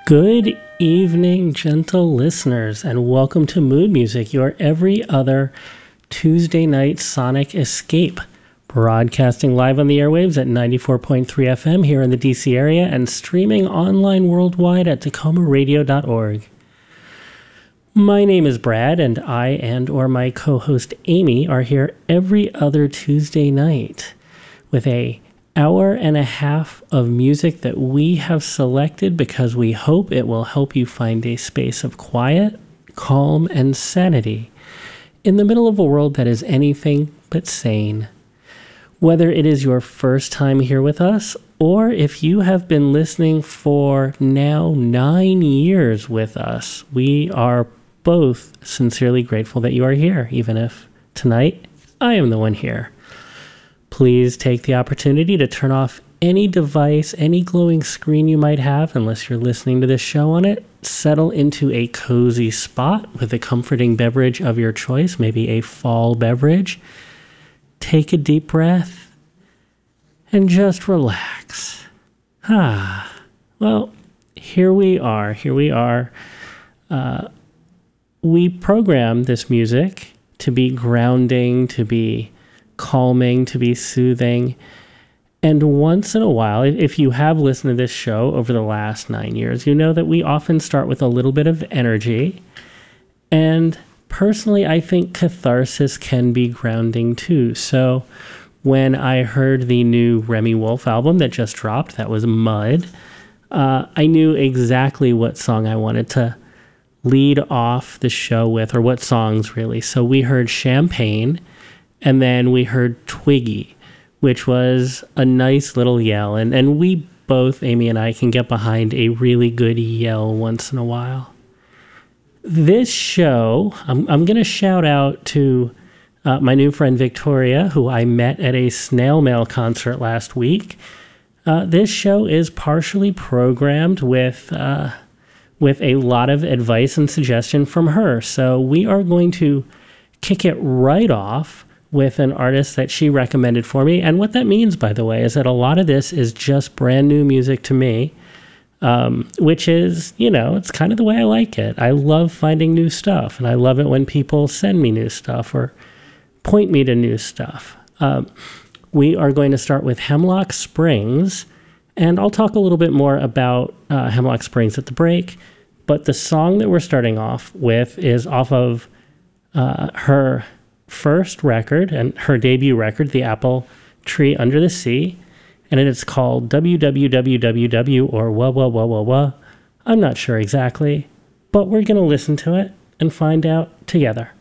Good evening, gentle listeners, and welcome to Mood Music, your every other Tuesday night sonic escape. Broadcasting live on the airwaves at 94.3 FM here in the DC area and streaming online worldwide at tacomaradio.org. My name is Brad, and I and/or my co-host Amy are here every other Tuesday night with an hour and a half of music that we have selected because we hope it will help you find a space of quiet, calm, and sanity in the middle of a world that is anything but sane. Whether it is your first time here with us, or if you have been listening for now 9 years with us, we are both sincerely grateful that you are here, even if tonight I am the one here. Please take the opportunity to turn off any device, any glowing screen you might have, unless you're listening to this show on it. Settle into a cozy spot with a comforting beverage of your choice, maybe a fall beverage. Take a deep breath and just relax. Well, here we are. We program this music to be grounding, to be calming, to be soothing. And once in a while, if you have listened to this show over the last 9 years, you know that we often start with a little bit of energy. And personally, I think catharsis can be grounding too. So when I heard the new Remi Wolf album that just dropped, that was Mud, I knew exactly what song I wanted to lead off the show with, or what songs really. So we heard Champagne, and then we heard Twiggy, which was a nice little yell. And we both, Amy and I, can get behind a really good yell once in a while. This show, I'm going to shout out to my new friend Victoria, who I met at a snail mail concert last week. This show is partially programmed with a lot of advice and suggestion from her. So we are going to kick it right off with an artist that she recommended for me. And what that means, by the way, is that a lot of this is just brand new music to me, which is, it's kind of the way I like it. I love finding new stuff, and I love it when people send me new stuff or point me to new stuff. We are going to start with Hemlock Springs, and I'll talk a little bit more about Hemlock Springs at the break. But the song that we're starting off with is off of her first record and her debut record, The Apple Tree Under the Sea. And it's called WWWWW or wah. I'm not sure exactly, but we're going to listen to it and find out together.